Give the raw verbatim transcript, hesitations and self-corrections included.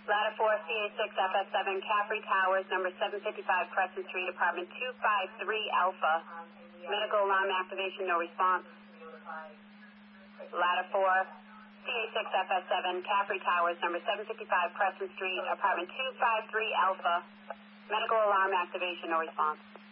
Ladder four, C A six F S seven, Caffrey Towers, number seven fifty-five Crescent Street, apartment two five three Alpha. Medical alarm activation, no response. Ladder four, C A six F S seven, Caffrey Towers, number seven fifty-five Crescent Street, apartment two five three Alpha. Medical alarm activation, no response.